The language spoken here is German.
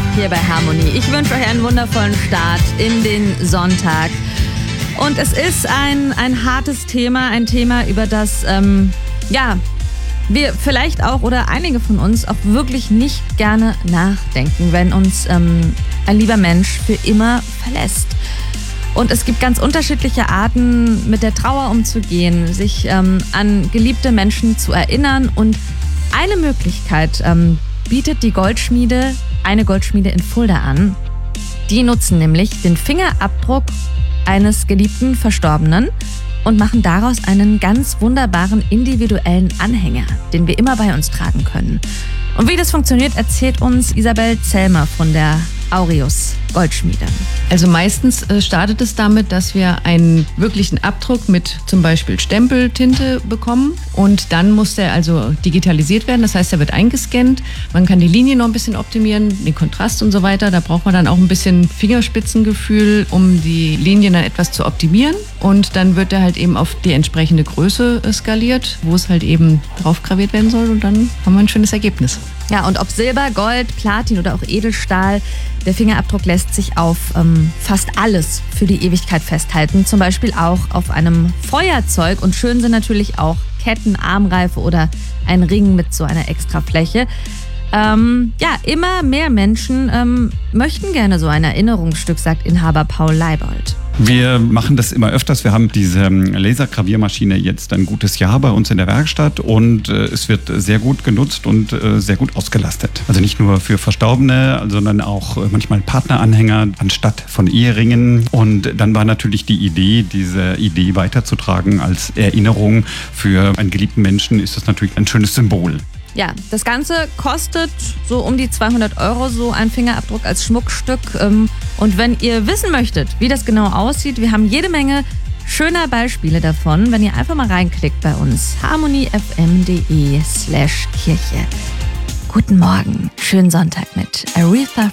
hier bei Harmonie. Ich wünsche euch einen wundervollen Start in den Sonntag. Und es ist ein hartes Thema, ein Thema, über das wir vielleicht auch oder einige von uns auch wirklich nicht gerne nachdenken, wenn uns ein lieber Mensch für immer verlässt. Und es gibt ganz unterschiedliche Arten, mit der Trauer umzugehen, sich an geliebte Menschen zu erinnern. Und eine Möglichkeit bietet die Goldschmiede, eine Goldschmiede in Fulda an. Die nutzen nämlich den Fingerabdruck eines geliebten Verstorbenen und machen daraus einen ganz wunderbaren individuellen Anhänger, den wir immer bei uns tragen können. Und wie das funktioniert, erzählt uns Isabel Zellmer von der Aureus Goldschmiede. Also meistens startet es damit, dass wir einen wirklichen Abdruck mit zum Beispiel Stempeltinte bekommen und dann muss der also digitalisiert werden, das heißt, er wird eingescannt. Man kann die Linie noch ein bisschen optimieren, den Kontrast und so weiter. Da braucht man dann auch ein bisschen Fingerspitzengefühl, um die Linien dann etwas zu optimieren und dann wird er halt eben auf die entsprechende Größe skaliert, wo es halt eben drauf graviert werden soll und dann haben wir ein schönes Ergebnis. Ja, und ob Silber, Gold, Platin oder auch Edelstahl, der Fingerabdruck lässt sich auf fast alles für die Ewigkeit festhalten. Zum Beispiel auch auf einem Feuerzeug. Und schön sind natürlich auch Ketten, Armreife oder ein Ring mit so einer Extrafläche. Immer mehr Menschen möchten gerne so ein Erinnerungsstück, sagt Inhaber Paul Leibold. Wir machen das immer öfters. Wir haben diese Lasergraviermaschine jetzt ein gutes Jahr bei uns in der Werkstatt und es wird sehr gut genutzt und sehr gut ausgelastet. Also nicht nur für Verstorbene, sondern auch manchmal Partneranhänger anstatt von Eheringen. Und dann war natürlich die Idee, diese Idee weiterzutragen als Erinnerung für einen geliebten Menschen, ist das natürlich ein schönes Symbol. Ja, das Ganze kostet so um die 200 €, so ein Fingerabdruck als Schmuckstück. Und wenn ihr wissen möchtet, wie das genau aussieht, wir haben jede Menge schöner Beispiele davon, wenn ihr einfach mal reinklickt bei uns. harmoniefm.de/Kirche. Guten Morgen, schönen Sonntag mit Aretha